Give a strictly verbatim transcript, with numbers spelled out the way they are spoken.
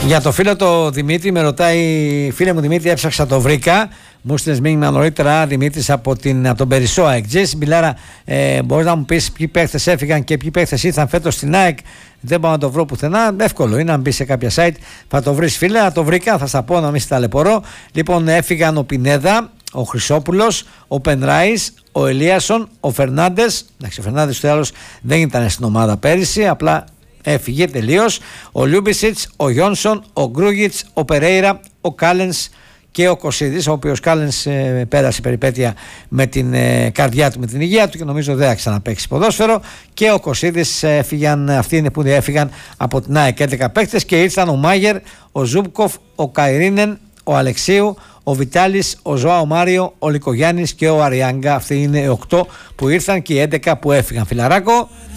Για το φίλο το Δημήτρη, με ρωτάει, φίλε μου Δημήτρη, έψαξα, το βρήκα. Μου στείλες μήνυμα νωρίτερα, Δημήτρης, από, την, από τον Περισσό ΑΕΚ. Τζέσι Μπιλάρα, ε, μπορείς να μου πεις ποιοι παίχτες έφυγαν και ποιοι παίχτες ήρθαν φέτος στην ΑΕΚ? Δεν πάω να το βρω πουθενά. Εύκολο είναι να μπει σε κάποια site, θα το βρεις φίλε. Να το βρήκα, θα στα πω να μην σε ταλαιπωρώ. Λοιπόν, έφυγαν ο Πινέδα, ο Χρυσόπουλος, ο Πενράης, ο Ελίασον, ο Φερνάντες. Εντάξει, ο Φερνάντες του άλλους δεν ήταν στην ομάδα πέρυσι, απλά έφυγε τελείως. Ο Λιούμπισιτς, ο Γιόνσον, ο Γκρούγιτς, ο Περέιρα, ο Κάλενς και ο Κωσίδης, ο οποίος Κάλενς ε, πέρασε περιπέτεια με την ε, καρδιά του, με την υγεία του και νομίζω δεν θα ξαναπαίξει ποδόσφαιρο. Και ο Κωσίδης έφυγαν, αυτοί είναι που έφυγαν από την ΑΕΚ, έντεκα παίκτες, και ήρθαν ο Μάγερ, ο Ζούμπκοφ, ο Καϊρίνεν, ο Αλεξίου, ο Βιτάλης, ο Ζωάο Μάριο, ο Λικογιάννης και ο Αριάγκα. Αυτοί είναι οι οκτώ που ήρθαν και οι έντεκα που έφυγαν. Φιλαράκο.